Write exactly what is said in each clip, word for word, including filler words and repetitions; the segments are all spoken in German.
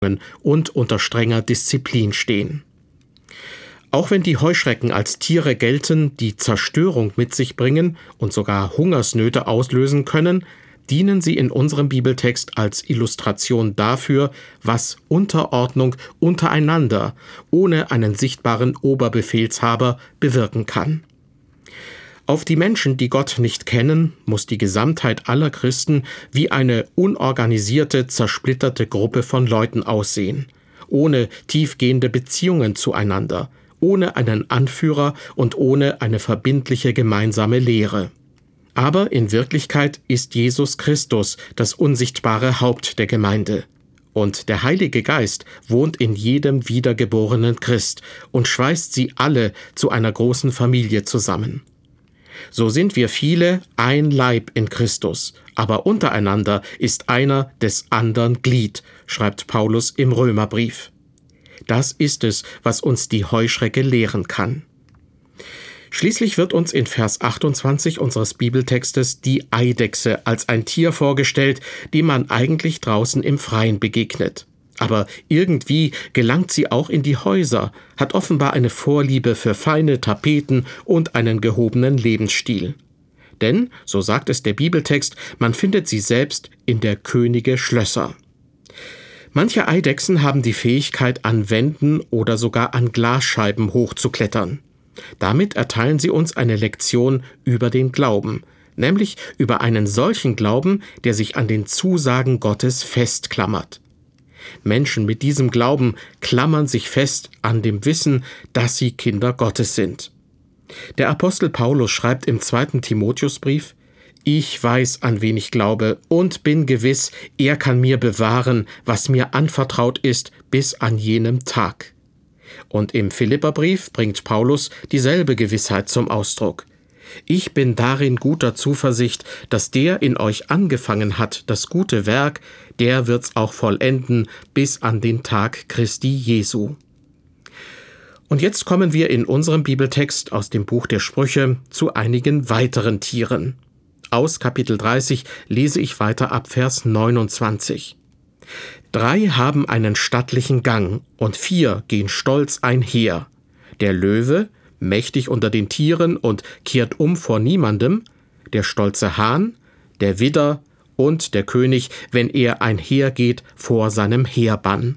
und unter strenger Disziplin stehen. Auch wenn die Heuschrecken als Tiere gelten, die Zerstörung mit sich bringen und sogar Hungersnöte auslösen können, dienen sie in unserem Bibeltext als Illustration dafür, was Unterordnung untereinander ohne einen sichtbaren Oberbefehlshaber bewirken kann. Auf die Menschen, die Gott nicht kennen, muss die Gesamtheit aller Christen wie eine unorganisierte, zersplitterte Gruppe von Leuten aussehen, ohne tiefgehende Beziehungen zueinander, ohne einen Anführer und ohne eine verbindliche gemeinsame Lehre. Aber in Wirklichkeit ist Jesus Christus das unsichtbare Haupt der Gemeinde. Und der Heilige Geist wohnt in jedem wiedergeborenen Christ und schweißt sie alle zu einer großen Familie zusammen. So sind wir viele ein Leib in Christus, aber untereinander ist einer des anderen Glied, schreibt Paulus im Römerbrief. Das ist es, was uns die Heuschrecke lehren kann. Schließlich wird uns in Vers achtundzwanzig unseres Bibeltextes die Eidechse als ein Tier vorgestellt, dem man eigentlich draußen im Freien begegnet. Aber irgendwie gelangt sie auch in die Häuser, hat offenbar eine Vorliebe für feine Tapeten und einen gehobenen Lebensstil. Denn, so sagt es der Bibeltext, man findet sie selbst in der Könige Schlösser. Manche Eidechsen haben die Fähigkeit, an Wänden oder sogar an Glasscheiben hochzuklettern. Damit erteilen sie uns eine Lektion über den Glauben, nämlich über einen solchen Glauben, der sich an den Zusagen Gottes festklammert. Menschen mit diesem Glauben klammern sich fest an dem Wissen, dass sie Kinder Gottes sind. Der Apostel Paulus schreibt im zweiten Timotheusbrief: Ich weiß, an wen ich glaube, und bin gewiss, er kann mir bewahren, was mir anvertraut ist, bis an jenem Tag. Und im Philipperbrief bringt Paulus dieselbe Gewissheit zum Ausdruck. Ich bin darin guter Zuversicht, dass der in euch angefangen hat, das gute Werk, der wird's auch vollenden bis an den Tag Christi Jesu. Und jetzt kommen wir in unserem Bibeltext aus dem Buch der Sprüche zu einigen weiteren Tieren. Aus Kapitel dreißig lese ich weiter ab Vers neunundzwanzig. Drei haben einen stattlichen Gang und vier gehen stolz einher. Der Löwe, mächtig unter den Tieren und kehrt um vor niemandem, der stolze Hahn, der Widder und der König, wenn er einhergeht vor seinem Heerbann.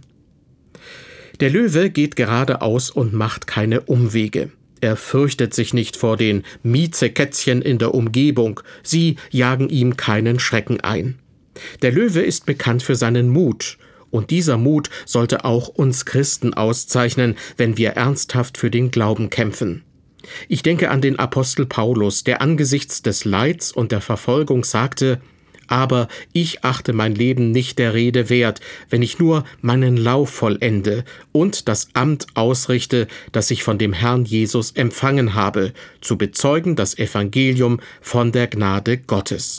Der Löwe geht geradeaus und macht keine Umwege. Er fürchtet sich nicht vor den Miezekätzchen in der Umgebung, sie jagen ihm keinen Schrecken ein. Der Löwe ist bekannt für seinen Mut, und dieser Mut sollte auch uns Christen auszeichnen, wenn wir ernsthaft für den Glauben kämpfen. Ich denke an den Apostel Paulus, der angesichts des Leids und der Verfolgung sagte: Aber ich achte mein Leben nicht der Rede wert, wenn ich nur meinen Lauf vollende und das Amt ausrichte, das ich von dem Herrn Jesus empfangen habe, zu bezeugen das Evangelium von der Gnade Gottes.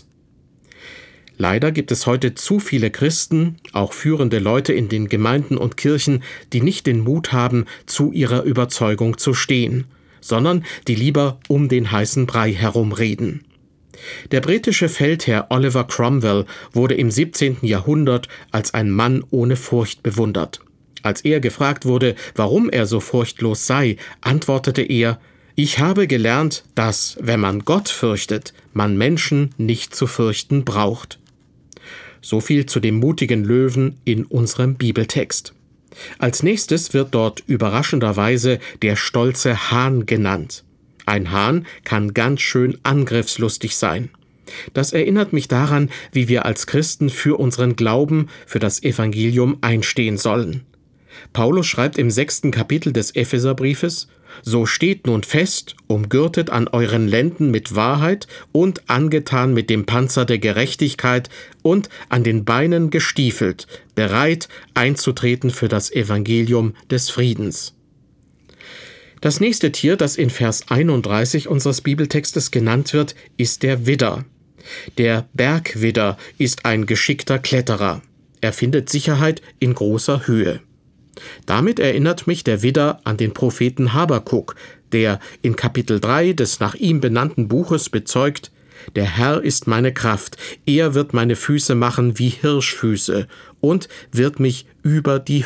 Leider gibt es heute zu viele Christen, auch führende Leute in den Gemeinden und Kirchen, die nicht den Mut haben, zu ihrer Überzeugung zu stehen, sondern die lieber um den heißen Brei herumreden. Der britische Feldherr Oliver Cromwell wurde im siebzehnten Jahrhundert als ein Mann ohne Furcht bewundert. Als er gefragt wurde, warum er so furchtlos sei, antwortete er: Ich habe gelernt, dass, wenn man Gott fürchtet, man Menschen nicht zu fürchten braucht. So viel zu dem mutigen Löwen in unserem Bibeltext. Als nächstes wird dort überraschenderweise der stolze Hahn genannt. Ein Hahn kann ganz schön angriffslustig sein. Das erinnert mich daran, wie wir als Christen für unseren Glauben, für das Evangelium einstehen sollen. Paulus schreibt im sechsten Kapitel des Epheserbriefes: So steht nun fest, umgürtet an euren Lenden mit Wahrheit und angetan mit dem Panzer der Gerechtigkeit und an den Beinen gestiefelt, bereit einzutreten für das Evangelium des Friedens. Das nächste Tier, das in Vers einunddreißig unseres Bibeltextes genannt wird, ist der Widder. Der Bergwidder ist ein geschickter Kletterer. Er findet Sicherheit in großer Höhe. Damit erinnert mich der Widder an den Propheten Habakuk, der in Kapitel drei des nach ihm benannten Buches bezeugt: Der Herr ist meine Kraft, er wird meine Füße machen wie Hirschfüße und wird mich über die